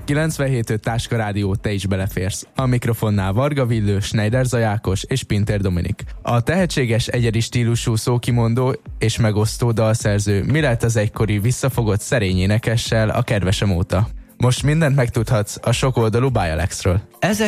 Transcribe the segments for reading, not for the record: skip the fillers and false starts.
97.5 Táska Rádió, te is beleférsz. A mikrofonnál Varga Villő, Schneider Zajákos és Pintér Dominik. A tehetséges, egyedi stílusú, szókimondó és megosztó dalszerző mi lett az egykori visszafogott szerény énekessel a kedvesem óta? Most mindent megtudhatsz a sokoldalú By Alexről.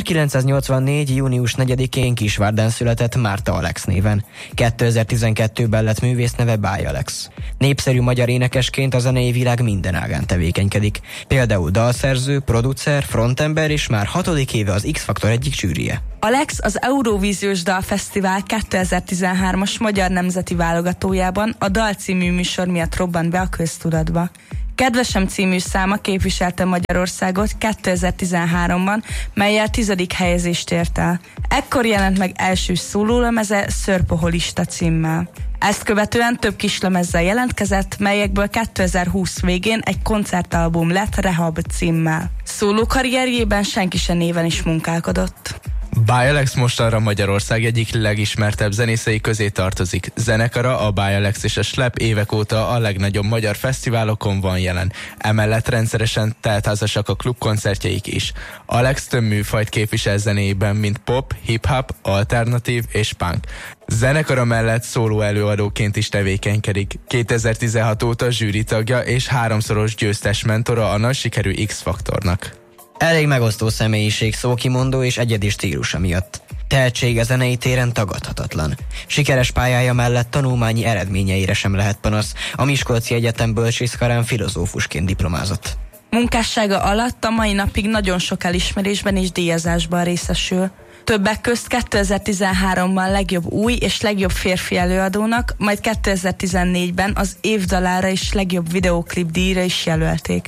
1984. június 4-én Kisvárden született Márta Alex néven. 2012-ben lett művészneve By Alex. Népszerű magyar énekesként a zenei világ minden ágán tevékenykedik. Például dalszerző, producer, frontember és már 6. éve az X-Faktor egyik zsűrije. Alex az Eurovíziós Dalfesztivál 2013-as magyar nemzeti válogatójában a Dal című műsor miatt robbant be a köztudatba. Kedvesem című száma képviselte Magyarországot 2013-ban, mellyel 10. helyezést ért el. Ekkor jelent meg első szólólemeze Szörpoholista címmel. Ezt követően több kislemezzel jelentkezett, melyekből 2020 végén egy koncertalbum lett Rehab címmel. Szólókarrierjében senki se néven is munkálkodott. By Alex mostanra Magyarország egyik legismertebb zenészei közé tartozik. Zenekara, a By Alex és a Slep évek óta a legnagyobb magyar fesztiválokon van jelen. Emellett rendszeresen teltházasak a klubkoncertjeik is. Alex több műfajt képvisel zenéjében, mint pop, hip-hop, alternatív és punk. Zenekara mellett szóló előadóként is tevékenykedik. 2016 óta zsűritagja és 3-szoros győztes mentora a nagy sikerű X-Faktornak. Elég megosztó személyiség, szókimondó és egyedi stílusa miatt. Tehetsége zenei téren tagadhatatlan. Sikeres pályája mellett tanulmányi eredményeire sem lehet panasz. A Miskolci Egyetem bölcsészkarán filozófusként diplomázott. Munkássága alatt a mai napig nagyon sok elismerésben és díjazásban részesül. Többek közt 2013-ban legjobb új és legjobb férfi előadónak, majd 2014-ben az év dalára és legjobb videóklip díjra is jelölték.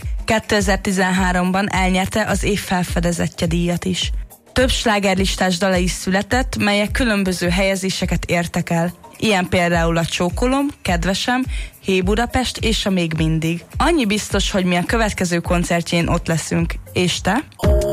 2013-ban elnyerte az év felfedezettje díjat is. Több slágerlistás dala is született, melyek különböző helyezéseket értek el. Ilyen például a Csókolom, Kedvesem, Hé Budapest és a Még mindig. Annyi biztos, hogy mi a következő koncertjén ott leszünk. És te?